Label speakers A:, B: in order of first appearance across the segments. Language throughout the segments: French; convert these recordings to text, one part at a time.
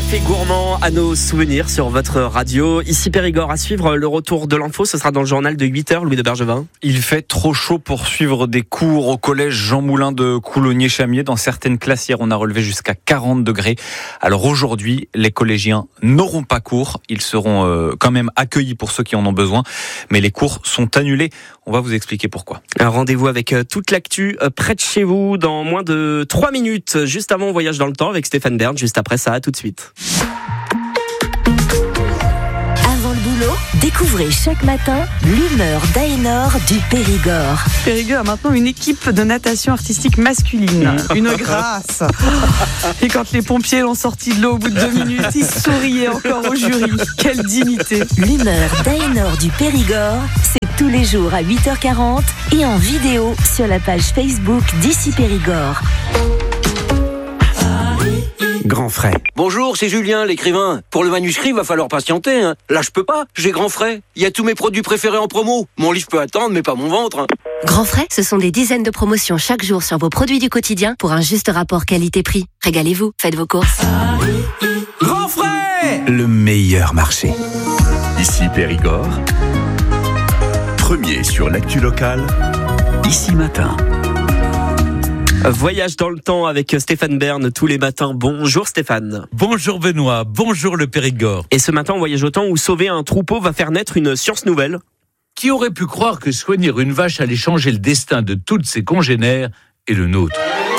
A: Café gourmand à nos souvenirs sur votre radio. Ici Périgord, à suivre le retour de l'info. Ce sera dans le journal de 8h, Louis de Bergevin.
B: Il fait trop chaud pour suivre des cours au collège Jean Moulin de Coulommiers-Chamiers. Dans certaines classes, hier, on a relevé jusqu'à 40 degrés. Alors aujourd'hui, les collégiens n'auront pas cours. Ils seront quand même accueillis pour ceux qui en ont besoin. Mais les cours sont annulés. On va vous expliquer pourquoi.
A: Un rendez-vous avec toute l'actu près de chez vous dans moins de 3 minutes. Juste avant, on voyage dans le temps avec Stéphane Bern. Juste après ça, à tout de suite.
C: Avant le boulot, découvrez chaque matin l'humeur d'Aénor du Périgord.
D: Périgord a maintenant une équipe de natation artistique masculine. Une grâce. Et quand les pompiers l'ont sorti de l'eau au bout de 2 minutes, ils souriaient encore au jury. Quelle dignité.
C: L'humeur d'Aénor du Périgord, c'est tous les jours à 8h40 et en vidéo sur la page Facebook d'Ici Périgord.
E: Grand frais.
F: Bonjour, c'est Julien, l'écrivain. Pour le manuscrit, va falloir patienter. Là, je peux pas. J'ai Grand frais. Il y a tous mes produits préférés en promo. Mon livre peut attendre, mais pas mon ventre.
G: Grand frais, ce sont des dizaines de promotions chaque jour sur vos produits du quotidien pour un juste rapport qualité-prix. Régalez-vous, faites vos courses.
E: Grand frais, le meilleur marché.
H: Ici Périgord. Premier sur l'actu locale. Ici Matin.
A: Voyage dans le temps avec Stéphane Bern tous les matins. Bonjour Stéphane.
I: Bonjour Benoît, bonjour le Périgord.
A: Et ce matin, on voyage au temps où sauver un troupeau va faire naître une science nouvelle.
I: Qui aurait pu croire que soigner une vache allait changer le destin de toutes ses congénères et le nôtre?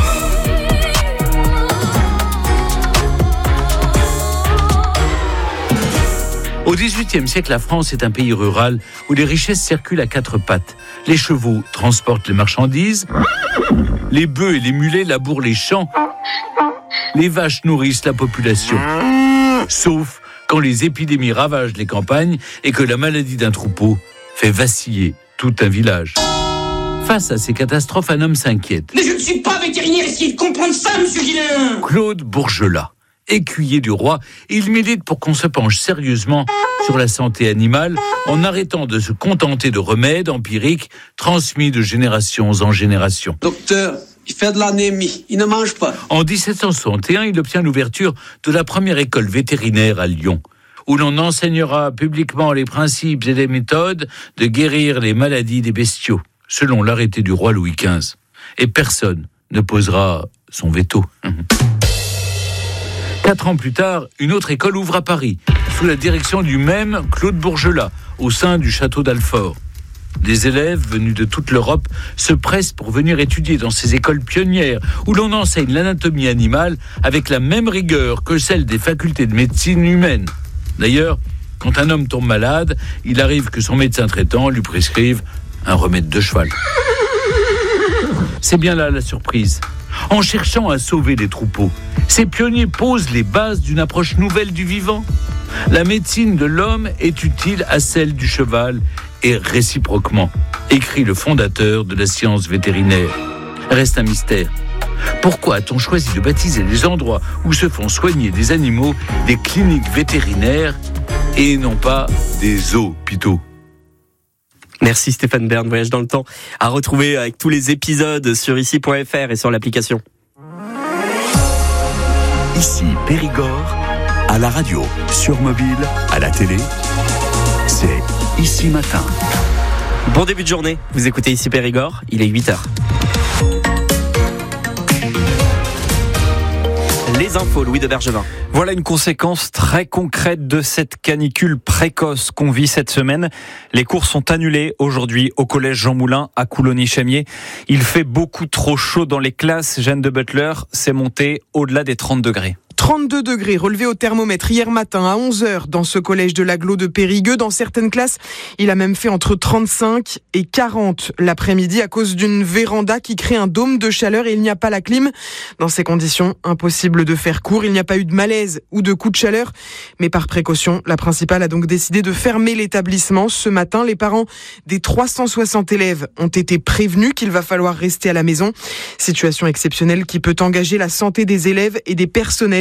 I: Au XVIIIe siècle, la France est un pays rural où les richesses circulent à 4 pattes. Les chevaux transportent les marchandises, les bœufs et les mulets labourent les champs, les vaches nourrissent la population. Sauf quand les épidémies ravagent les campagnes et que la maladie d'un troupeau fait vaciller tout un village. Face à ces catastrophes, un homme s'inquiète.
J: Mais je ne suis pas vétérinaire, essayez de comprendre ça, monsieur Guillain.
I: Claude Bourgelat, écuyer du roi, il milite pour qu'on se penche sérieusement sur la santé animale en arrêtant de se contenter de remèdes empiriques transmis de génération en génération.
J: Docteur, il fait de l'anémie, il ne mange pas.
I: En 1761, il obtient l'ouverture de la première école vétérinaire à Lyon, où l'on enseignera publiquement les principes et les méthodes de guérir les maladies des bestiaux, selon l'arrêté du roi Louis XV. Et personne ne posera son veto. 4 ans plus tard, une autre école ouvre à Paris, sous la direction du même Claude Bourgelat, au sein du château d'Alfort. Des élèves venus de toute l'Europe se pressent pour venir étudier dans ces écoles pionnières, où l'on enseigne l'anatomie animale avec la même rigueur que celle des facultés de médecine humaine. D'ailleurs, quand un homme tombe malade, il arrive que son médecin traitant lui prescrive un remède de cheval. C'est bien là la surprise. En cherchant à sauver les troupeaux, ces pionniers posent les bases d'une approche nouvelle du vivant. La médecine de l'homme est utile à celle du cheval et réciproquement, écrit le fondateur de la science vétérinaire. Reste un mystère. Pourquoi a-t-on choisi de baptiser les endroits où se font soigner des animaux des cliniques vétérinaires et non pas des hôpitaux?
A: Merci Stéphane Bern, voyage dans le temps à retrouver avec tous les épisodes sur ici.fr et sur l'application.
H: Ici Périgord, à la radio, sur mobile, à la télé, c'est Ici Matin.
A: Bon début de journée, vous écoutez Ici Périgord, il est 8h. Les infos, Louis de Bergevin.
B: Voilà une conséquence très concrète de cette canicule précoce qu'on vit cette semaine. Les cours sont annulés aujourd'hui au collège Jean Moulin à Coulommiers-Chamiers. Il fait beaucoup trop chaud dans les classes. Jeanne de Butler, c'est monté au-delà des 30 degrés.
K: 32 degrés relevés au thermomètre hier matin à 11h dans ce collège de l'Agglo de Périgueux. Dans certaines classes, il a même fait entre 35 et 40 l'après-midi à cause d'une véranda qui crée un dôme de chaleur et il n'y a pas la clim. Dans ces conditions, impossible de faire cours. Il n'y a pas eu de malaise ou de coup de chaleur. Mais par précaution, la principale a donc décidé de fermer l'établissement. Ce matin, les parents des 360 élèves ont été prévenus qu'il va falloir rester à la maison. Situation exceptionnelle qui peut engager la santé des élèves et des personnels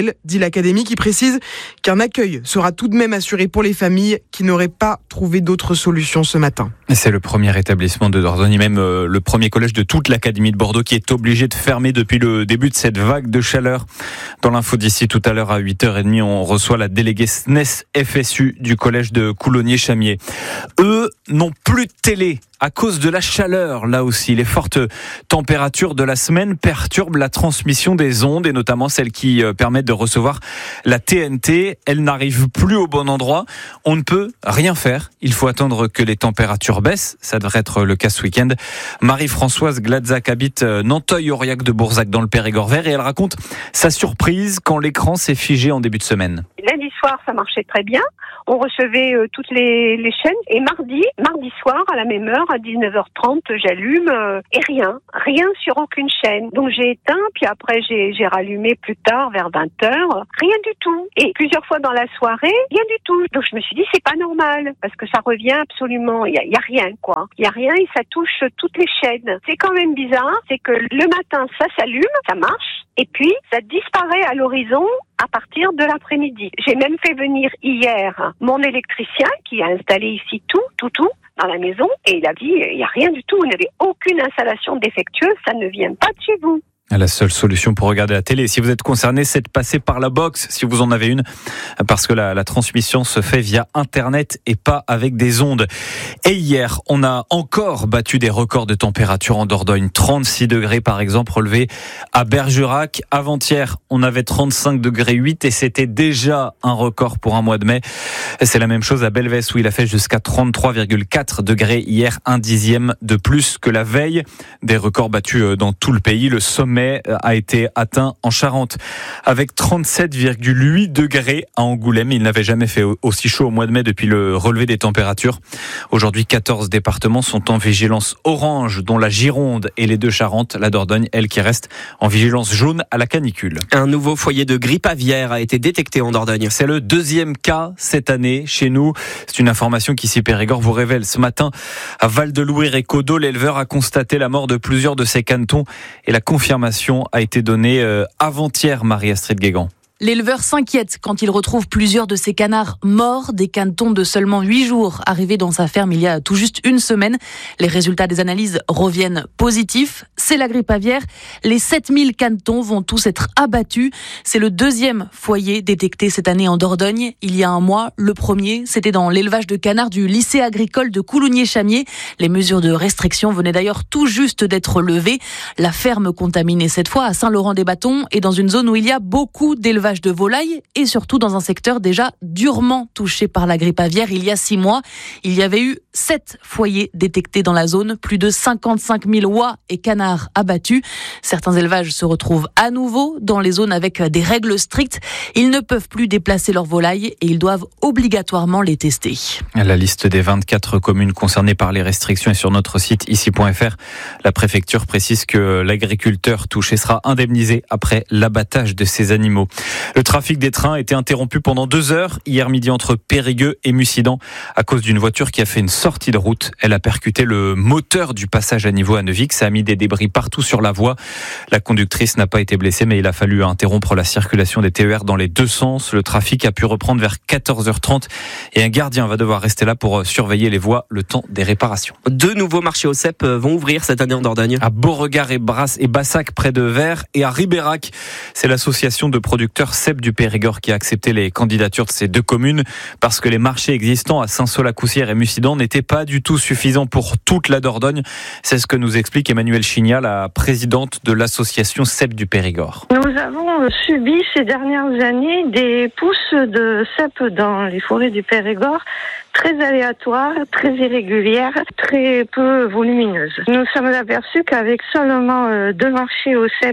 K: difficile, dit l'Académie, qui précise qu'un accueil sera tout de même assuré pour les familles qui n'auraient pas trouvé d'autres solutions ce matin.
B: C'est le premier établissement de Dordogne, même le premier collège de toute l'Académie de Bordeaux qui est obligé de fermer depuis le début de cette vague de chaleur. Dans l'info d'ici tout à l'heure à 8h30, on reçoit la déléguée SNES FSU du collège de Coulommiers-Chamiers. Eux n'ont plus de télé à cause de la chaleur. Là aussi, les fortes températures de la semaine perturbent la transmission des ondes et notamment celles qui permettent de recevoir la TNT. Elles n'arrivent plus au bon endroit. On ne peut rien faire. Il faut attendre que les températures baissent. Ça devrait être le cas ce week-end. Marie-Françoise Gladzac habite Nanteuil-Aurillac de Bourzac dans le Périgord vert et elle raconte sa surprise quand l'écran s'est figé en début de semaine.
L: Lundi soir, ça marchait très bien. On recevait toutes les chaînes. Et mardi soir, à la même heure, à 19h30, j'allume et rien sur aucune chaîne. Donc j'ai éteint, puis après j'ai rallumé plus tard, vers 20h. Rien du tout. Et plusieurs fois dans la soirée, rien du tout. Donc je me suis dit, c'est pas normal, parce que ça revient absolument, il y a rien, quoi. Il y a rien et ça touche toutes les chaînes. C'est quand même bizarre, c'est que le matin, ça s'allume, ça marche, et puis ça disparaît à l'horizon à partir de l'après-midi. J'ai même fait venir hier mon électricien qui a installé ici tout dans la maison et il a dit il n'y a rien du tout, vous n'avez aucune installation défectueuse, ça ne vient pas de chez vous.
B: La seule solution pour regarder la télé, si vous êtes concerné, c'est de passer par la box, si vous en avez une, parce que la transmission se fait via Internet et pas avec des ondes. Et hier, on a encore battu des records de température en Dordogne. 36 degrés, par exemple, relevés à Bergerac. Avant-hier, on avait 35 degrés 8 et c'était déjà un record pour un mois de mai. C'est la même chose à Belvès où il a fait jusqu'à 33,4 degrés hier, un dixième de plus que la veille. Des records battus dans tout le pays. Le sommet a été atteint en Charente avec 37,8 degrés à Angoulême. Il n'avait jamais fait aussi chaud au mois de mai depuis le relevé des températures. Aujourd'hui, 14 départements sont en vigilance orange, dont la Gironde et les deux Charentes. La Dordogne, elle, qui reste en vigilance jaune à la canicule.
A: Un nouveau foyer de grippe aviaire a été détecté en Dordogne.
B: C'est le deuxième cas cette année chez nous. C'est une information qu'ici Périgord vous révèle. Ce matin, à Val-de-Louire et Codeau, l'éleveur a constaté la mort de plusieurs de ses canetons et la confirmation a été donnée avant-hier, Marie-Astrid Guégan.
M: L'éleveur s'inquiète quand il retrouve plusieurs de ses canards morts, des canetons de seulement 8 jours arrivés dans sa ferme il y a tout juste une semaine. Les résultats des analyses reviennent positifs. C'est la grippe aviaire. Les 7000 canetons vont tous être abattus. C'est le deuxième foyer détecté cette année en Dordogne. Il y a un mois, le premier, c'était dans l'élevage de canards du lycée agricole de Coulommiers-Chamiers. Les mesures de restriction venaient d'ailleurs tout juste d'être levées. La ferme contaminée cette fois à Saint-Laurent-des-Bâtons est dans une zone où il y a beaucoup d'élevage de volailles et surtout dans un secteur déjà durement touché par la grippe aviaire. Il y a 6 mois, il y avait eu 7 foyers détectés dans la zone, plus de 55 000 oies et canards abattus. Certains élevages se retrouvent à nouveau dans les zones avec des règles strictes. Ils ne peuvent plus déplacer leurs volailles et ils doivent obligatoirement les tester.
B: La liste des 24 communes concernées par les restrictions est sur notre site ici.fr. La préfecture précise que l'agriculteur touché sera indemnisé après l'abattage de ces animaux. Le trafic des trains a été interrompu pendant 2 heures hier midi entre Périgueux et Mussidan à cause d'une voiture qui a fait une sortie de route. Elle a percuté le moteur du passage à niveau à Neuvic. Ça a mis des débris partout sur la voie. La conductrice n'a pas été blessée, mais il a fallu interrompre la circulation des TER dans les deux sens. Le trafic a pu reprendre vers 14h30 et un gardien va devoir rester là pour surveiller les voies le temps des réparations.
A: 2 nouveaux marchés au cèpe vont ouvrir cette année en Dordogne.
B: À Beauregard et Bassac près de Vers et à Ribérac. C'est l'association de producteurs cèpe du Périgord qui a accepté les candidatures de ces 2 communes parce que les marchés existants à Saint-Saul-la-Coussière et Mussidan n'étaient pas du tout suffisants pour toute la Dordogne. C'est ce que nous explique Emmanuelle Chignat, la présidente de l'association cèpe du Périgord.
N: Nous avons subi ces dernières années des pousses de cèpe dans les forêts du Périgord très aléatoires, très irrégulières, très peu volumineuses. Nous sommes aperçus qu'avec seulement 2 marchés au cèpe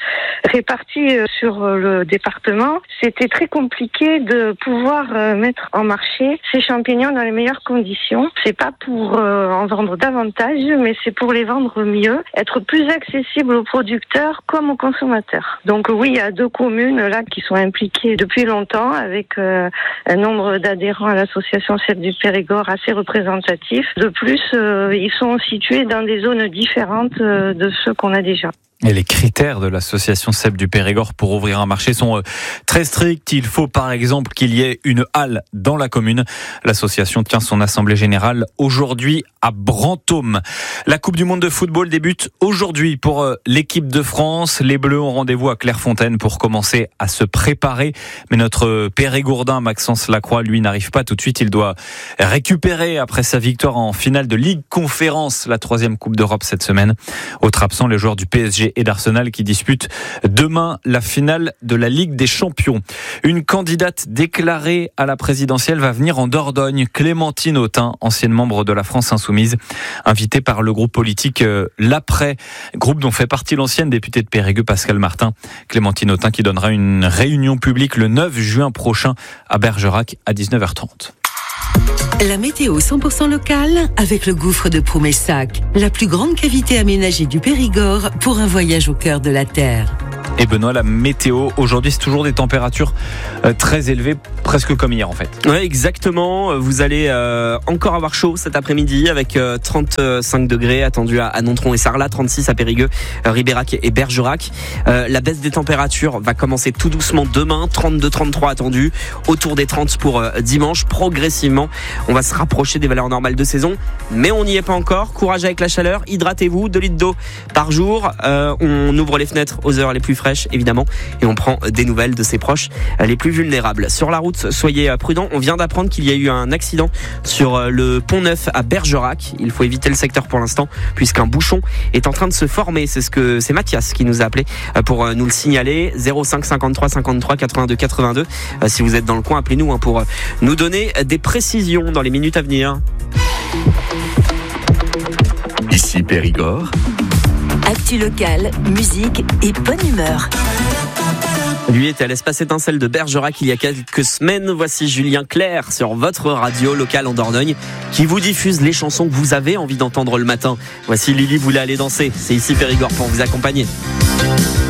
N: répartis sur le département, c'était très compliqué de pouvoir mettre en marché ces champignons dans les meilleures conditions. C'est pas pour en vendre davantage, mais c'est pour les vendre mieux, être plus accessible aux producteurs comme aux consommateurs. Donc oui, il y a 2 communes là qui sont impliquées depuis longtemps avec un nombre d'adhérents à l'association cèpe du Périgord assez représentatif. De plus, ils sont situés dans des zones différentes de ceux qu'on a déjà.
B: Et les critères de l'association CEP du Périgord pour ouvrir un marché sont très stricts. Il faut par exemple qu'il y ait une halle dans la commune. L'association tient son assemblée générale aujourd'hui à Brantôme. La Coupe du monde de football débute aujourd'hui pour l'équipe de France. Les Bleus ont rendez-vous à Clairefontaine pour commencer à se préparer. Mais notre Périgourdin Maxence Lacroix, lui, n'arrive pas tout de suite. Il doit récupérer après sa victoire en finale de Ligue Conférence, la 3e Coupe d'Europe cette semaine. Autre absent, les joueurs du PSG et d'Arsenal qui disputent demain la finale de la Ligue des Champions. Une candidate déclarée à la présidentielle va venir en Dordogne, Clémentine Autain, ancienne membre de la France Insoumise, invitée par le groupe politique L'Après, groupe dont fait partie l'ancienne députée de Périgueux Pascal Martin. Clémentine Autain qui donnera une réunion publique le 9 juin prochain à Bergerac à 19h30.
O: La météo 100% locale avec le gouffre de Proumessac, la plus grande cavité aménagée du Périgord pour un voyage au cœur de la terre.
B: Et Benoît, la météo, aujourd'hui, c'est toujours des températures très élevées, presque comme hier en fait.
A: Oui, exactement. Vous allez encore avoir chaud cet après-midi avec 35 degrés attendus à Nontron et Sarlat, 36 à Périgueux, Ribérac et Bergerac. La baisse des températures va commencer tout doucement demain, 32-33 attendus, autour des 30 pour dimanche. Progressivement, on va se rapprocher des valeurs normales de saison, mais on n'y est pas encore. Courage avec la chaleur, hydratez-vous, 2 litres d'eau par jour. On ouvre les fenêtres aux heures les plus fraîches évidemment et on prend des nouvelles de ses proches les plus vulnérables. Sur la route, soyez prudents. On vient d'apprendre qu'il y a eu un accident sur le pont Neuf à Bergerac. Il faut éviter le secteur pour l'instant puisqu'un bouchon est en train de se former. C'est Mathias qui nous a appelé pour nous le signaler. 05 53 53 82 82. Si vous êtes dans le coin, appelez-nous pour nous donner des précisions dans les minutes à venir.
H: Ici Périgord.
C: Actu locale, musique et bonne humeur.
A: Lui était à l'espace étincelle de Bergerac il y a quelques semaines. Voici Julien Clerc sur votre radio locale en Dordogne qui vous diffuse les chansons que vous avez envie d'entendre le matin. Voici Lily voulait aller danser. C'est ici Périgord pour vous accompagner.